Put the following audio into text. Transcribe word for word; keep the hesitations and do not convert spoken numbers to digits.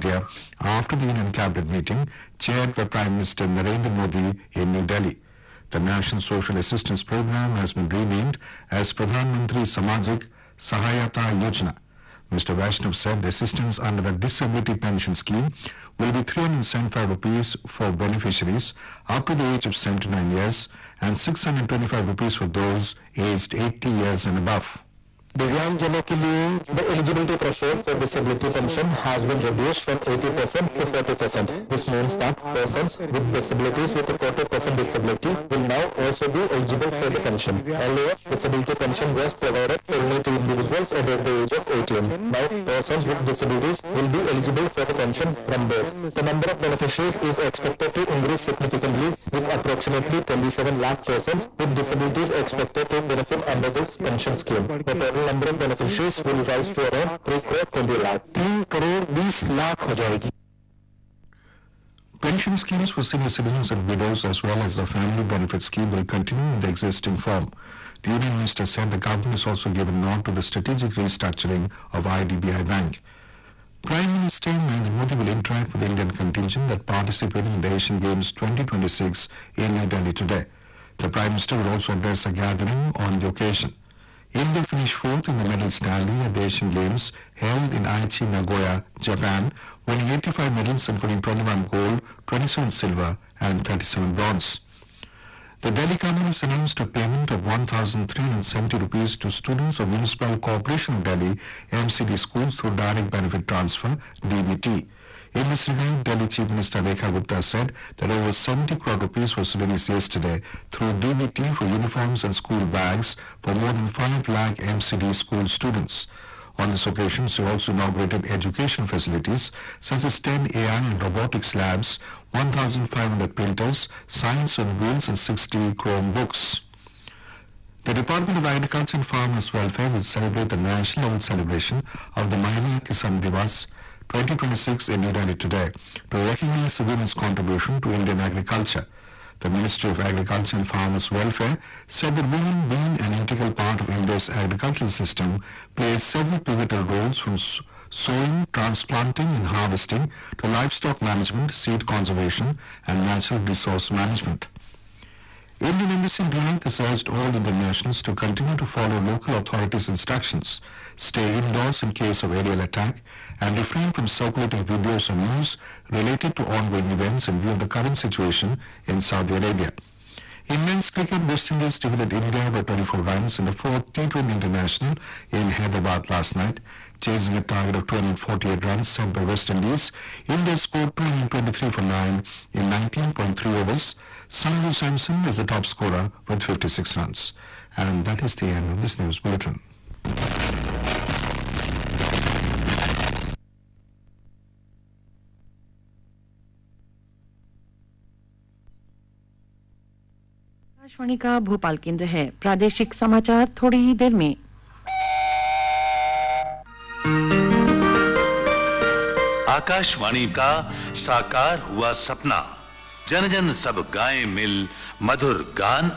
India after the Union Cabinet meeting chaired by Prime Minister Narendra Modi in New Delhi. The National Social Assistance Program has been renamed as Pradhan Mantri Samajik Sahayata Yojana. Mister Vaishnav said the assistance under the Disability Pension Scheme will be three hundred seventy-five rupees for beneficiaries up to the age of seventy-nine years and six hundred twenty-five rupees for those aged eighty years and above. दिव्यांगजनों के लिए the eligibility threshold for disability pension has been reduced from eighty percent to forty percent. This means that persons with disabilities with a forty percent disability will now also be eligible for the pension. Earlier, disability pension was provided only to individuals above the age of eighteen. Now, persons with disabilities will be eligible for the pension from birth. The number of beneficiaries is expected to increase significantly, with approximately twenty-seven lakh persons with disabilities expected to benefit under this pension scheme. The total number of beneficiaries will rise to around three crore twenty lakh. तीन करोड़ बीस लाख हो जाएगी. Pension schemes for senior citizens and widows as well as the family benefit scheme will continue in the existing form. The Union Minister said the government has also given nod to the strategic restructuring of I D B I Bank. Prime Minister Narendra Modi will interact with the Indian contingent that participated in the Asian Games twenty twenty-six in New Delhi today. The Prime Minister will also address a gathering on the occasion. India finished fourth in the medals tally at the Asian Games held in Aichi, Nagoya, Japan, winning eighty-five medals including twenty-one gold, twenty-seven silver and thirty-seven bronze. The Delhi government has announced a payment of one thousand three hundred seventy rupees to students of Municipal Corporation of Delhi M C D schools through direct benefit transfer D B T. In this regard, Delhi Chief Minister Rekha Gupta said that over seventy crore rupees was released yesterday through D B T for uniforms and school bags for more than five lakh M C D school students. On this occasion, she also inaugurated education facilities such as ten A I and robotics labs, one thousand five hundred printers, science on wheels and sixty Chromebooks. The Department of Agriculture and Farmers Welfare will celebrate the national level celebration of the Mahila Kisan Divas twenty twenty-six in New Delhi today to recognize the women's contribution to Indian agriculture. The Ministry of Agriculture and Farmers Welfare said that women, being an integral part of India's agricultural system, play several pivotal roles from sowing, transplanting and harvesting to livestock management, seed conservation and natural resource management. Indian Embassy in Riyadh has urged all Indian nationals to continue to follow local authorities' instructions, stay indoors in case of aerial attack, and refrain from circulating videos or news related to ongoing events in view of the current situation in Saudi Arabia. In men's cricket, West Indies defeated India by twenty-four runs in the fourth T twenty International in Hyderabad last night. Chasing a target of two hundred forty-eight runs set by West Indies, India scored two hundred twenty-three for nine in nineteen point three overs. Sanju Samson is the top scorer with fifty-six runs. And that is the end of this news bulletin. Akashvani का भोपाल केंद्र है. प्रादेशिक समाचार थोड़ी ही देर में. आकाशवाणी का साकार हुआ सपना, जन जन सब गाएं मिल मधुर गान